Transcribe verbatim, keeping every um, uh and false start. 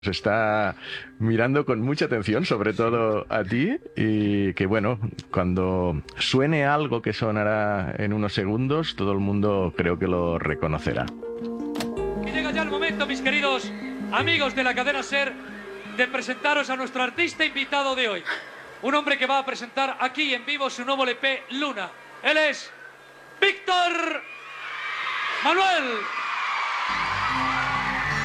Se está mirando con mucha atención, sobre todo a ti, y que bueno, cuando suene algo que sonará en unos segundos, todo el mundo creo que lo reconocerá. Y llega ya el momento, mis queridos amigos de la cadena SER, de presentaros a nuestro artista invitado de hoy. Un hombre que va a presentar aquí en vivo su nuevo L P, Luna. Él es Víctor Manuel.